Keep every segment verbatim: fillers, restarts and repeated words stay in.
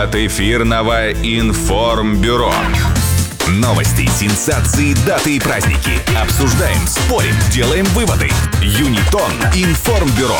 от эфирного информбюро. Новости, сенсации, даты и праздники. Обсуждаем, спорим, делаем выводы. Юнитон информбюро.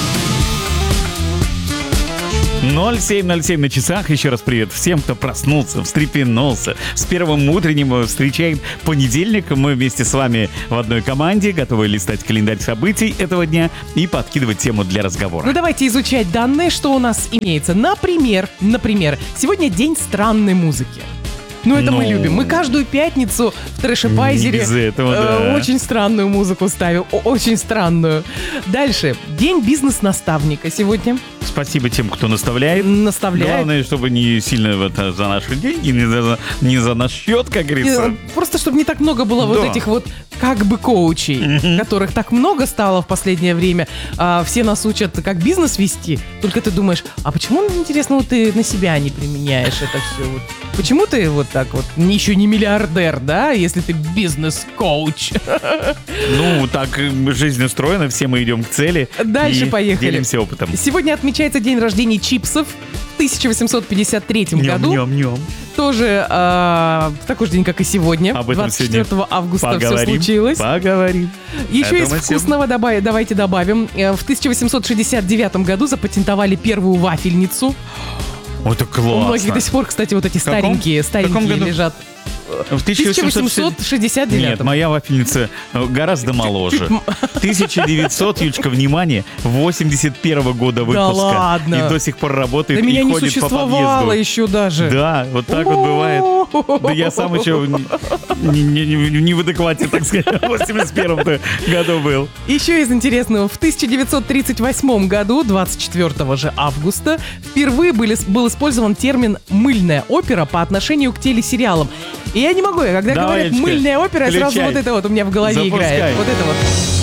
ноль семь ноль семь на часах. Еще раз привет всем, кто проснулся, встрепенулся. С первым утренним встречаем понедельник. Мы вместе с вами в одной команде, готовы листать календарь событий этого дня и подкидывать тему для разговора. Ну давайте изучать данные, что у нас имеется. Например, например, сегодня день странной музыки. Ну, это ну, мы любим. Мы каждую пятницу в трэшепайзере этого, э, да. очень странную музыку ставим. О- очень странную. Дальше. День бизнес-наставника сегодня. Спасибо тем, кто наставляет. Наставляет. Главное, чтобы не сильно вот за наши деньги, не за, не за наш счет, как говорится. И, просто, чтобы не так много было вот Да. этих вот как бы коучей, Мгм. которых так много стало в последнее время. А, все нас учат, как бизнес вести. Только ты думаешь, а почему, интересно, вот ты на себя не применяешь это все? Вот? Почему ты вот так вот, не- еще не миллиардер, да, если ты бизнес-коуч? Ну, так э, жизнь устроена, все мы идем к цели. Дальше и поехали. делимся опытом. Сегодня отмечается день рождения чипсов. В тысяча восемьсот пятьдесят третьем году. Ням-ням-ням. Тоже а, в такой же день, как и сегодня. Об этом двадцать четвёртого августа все Поговорим, случилось. Поговорим. Еще из Думаю, всем- вкусного добав- давайте добавим. Э, В тысяча восемьсот шестьдесят девятом году запатентовали первую вафельницу. Ой, это классно. У многих до сих пор, кстати, вот эти В каком? старенькие, В каком старенькие году? лежат. В В тысяча восемьсот шестьдесят девятом. Нет, моя вафельница э, гораздо моложе. тысяча девятьсот, Юлечка, внимание, восемьдесят первого года выпуска. ладно? И до сих пор работает Да и меня не ходит по существовало подъезду. еще даже. Да, вот так вот бывает. Да я сам еще не, не- не- не в адеквате, так сказать, в восемьдесят первом году был. Еще из интересного. В тысяча девятьсот тридцать восьмом году, двадцать четвёртого же августа, впервые были, был использован термин «мыльная опера» по отношению к телесериалам. И я не могу, когда Давай, говорят Яночка, «мыльная опера», сразу включай. вот это вот у меня в голове Запускай. играет. Вот это вот.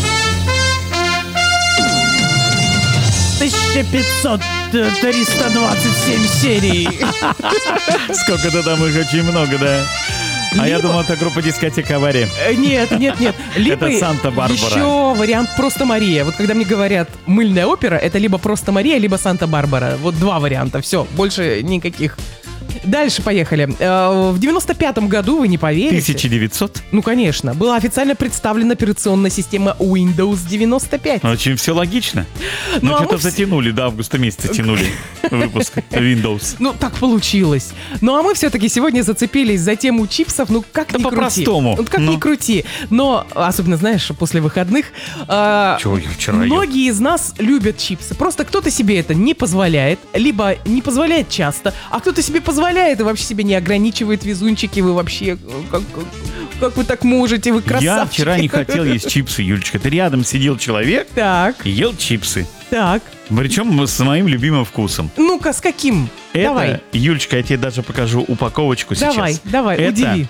тысяча пятьсот триста двадцать семь серий. Сколько-то там их очень много, да. А я Либо- думал, это группа дискотека «Авария». Э, Нет, нет, нет. Либо Это Санта-Барбара. еще вариант «Просто Мария». Вот когда мне говорят «мыльная опера», это либо «Просто Мария», либо «Санта-Барбара». Вот два варианта. Все, больше никаких. Дальше поехали. Э, В девяносто пятом году, вы не поверите. тысяча девятьсот. Ну, конечно. Была официально представлена операционная система Windows девяносто пять. Очень все логично. Ну, Но а что-то мы вс- затянули, до августа месяца тянули выпуск Windows. Ну, так получилось. Ну, а мы все-таки сегодня зацепились за тему чипсов. Ну, как Да ни крути. по-простому. Ну, как Ну. ни крути. Но, особенно, знаешь, после выходных... э, Чего я вчера ел? Многие из нас любят чипсы. Просто кто-то себе это не позволяет, либо не позволяет часто, а кто-то себе позволяет и вообще себе не ограничивает. Везунчики, вы вообще... э, Как, как- как вы так можете? Вы красавчики. Я вчера не хотел есть чипсы, Юлечка. Ты рядом сидел человек Так, и ел чипсы. так. Причем с моим любимым вкусом. Ну-ка, с каким? Это, Давай, Юлечка, я тебе даже покажу упаковочку сейчас. давай, давай, Это удиви.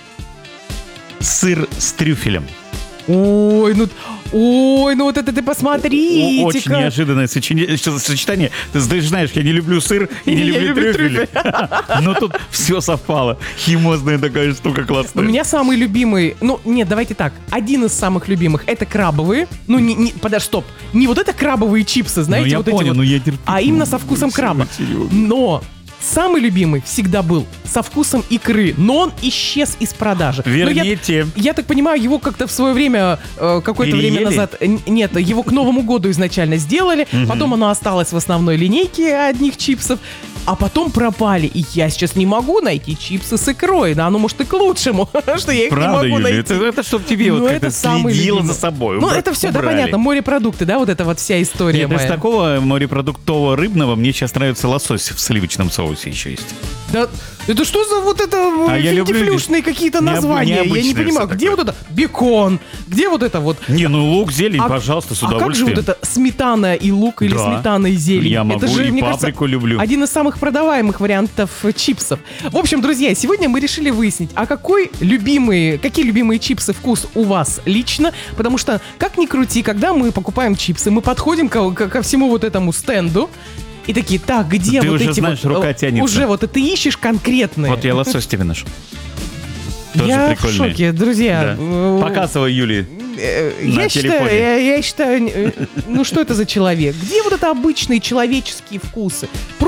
сыр с трюфелем. Ой, ну... Ой, ну вот это ты О- посмотрите. Очень неожиданное сочини- что- сочетание. Ты ты же знаешь, я не люблю сыр и не Я люблю люблю трюфели. Но тут все совпало. Химозная такая штука У классная. меня самый любимый, ну, нет, давайте так, один из самых любимых, это крабовые, ну, не, не, подожди, стоп, не вот это крабовые чипсы, знаете, Ну, я вот понял, эти вот, но я терпеть а не именно могу. со вкусом краба. Серьезно. Но самый любимый всегда был со вкусом икры, но он исчез из продажи. Но я- Верните. Я так понимаю, его как-то в свое время, э, какое-то время Переели? назад, э, н- нет, его к Новому году изначально сделали, потом оно осталось в основной линейке одних чипсов, а потом пропали. И я сейчас не могу найти чипсы с икрой, да, оно может и к лучшему, что я их Правда, не могу Юля? найти. Это, это чтобы тебе Ну, вот это как-то самый следило любимый. за собой. Ну, убра- это все, да, убрали. понятно, морепродукты, да, вот это вот вся история Нет, из моя. такого морепродуктового рыбного мне сейчас нравится лосось в сливочном соусе еще есть. Да, это что за вот это А я люблю финтифлюшные какие-то необ- названия? Я не необычное понимаю, всё где такое. вот это бекон, где вот это вот... Не, ну лук, зелень, А- пожалуйста, с а как же удовольствием. вот это сметана и лук или Да. сметана и зелень? Я могу, это же, и мне кажется, паприку люблю. один из самых продаваемых вариантов э, чипсов. В общем, друзья, сегодня мы решили выяснить, а какой любимый, какие любимые чипсы вкус у вас лично, потому что, как ни крути, когда мы покупаем чипсы, мы подходим ко, ко- ко всему вот этому стенду и такие, так, где Ты вот уже эти знаешь, вот... рука э, тянется. Уже вот, и ты ищешь конкретные. Вот я лосось тебе нашел. Тоже Я прикольный. в шоке, друзья. Да. Э, Показывай, Юли. э, на Я телефоне. считаю, я, я считаю, э, ну что это за человек? Где вот это обычные человеческие вкусы? Просто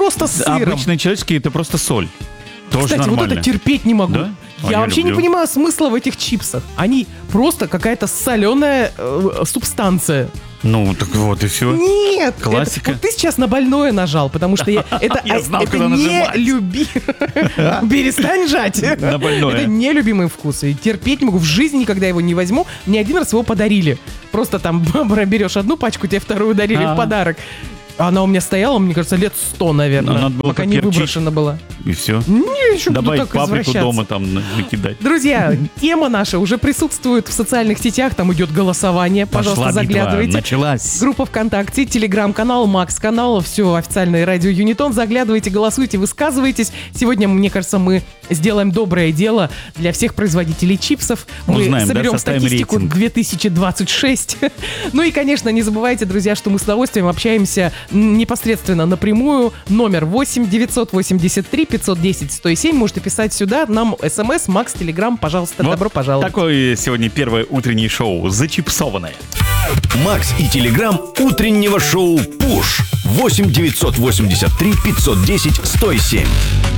просто с сыром. Обычные человеческие это просто соль. Тоже Кстати, нормально. вот это терпеть не могу. Да? А Я, я вообще люблю. не понимаю смысла в этих чипсах. Они просто какая-то соленая э, субстанция. Ну, так вот и все. Нет! Классика. это- вот ты сейчас на больное нажал, потому что я, это, Я а, знал, это куда не нажимать. люби... Перестань жать. На больное. Это нелюбимый вкус. И терпеть не могу. В жизни никогда его не возьму. Мне один раз его подарили. Просто там берешь одну пачку, тебе вторую дарили А. в подарок. Она у меня стояла, мне кажется, лет сто, наверное. Ну, надо было пока не поперчить. выброшена была. И все. Не, еще буду Добавить так паприку извращаться. дома там на- накидать. Друзья, тема наша уже присутствует в социальных сетях, там идет голосование, пожалуйста, Пошла битва, заглядывайте. началась. Группа ВКонтакте, Телеграм-канал, Макс-канал, все официальное радио Юнитон. Заглядывайте, голосуйте, высказывайтесь. Сегодня, мне кажется, мы сделаем доброе дело для всех производителей чипсов. Мы Узнаем, да, соберем составим статистику рейтинг. две тысячи двадцать шесть. Ну и, конечно, не забывайте, друзья, что мы с удовольствием общаемся непосредственно напрямую. Номер восемь девятьсот восемьдесят три пятьсот десять сто семь. Можете писать сюда. Нам смс, Макс, Телеграм, пожалуйста, Вот добро пожаловать. Такое сегодня первое утреннее шоу. Зачипсованное. Макс и Телеграм утреннего шоу «Пуш» восемь девятьсот восемьдесят три пятьсот десять сто семь.